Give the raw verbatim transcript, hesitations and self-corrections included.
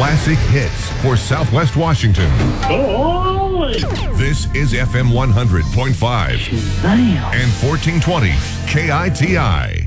classic hits for Southwest Washington. Holy! This is F M one hundred point five Damn. and fourteen twenty K I T I.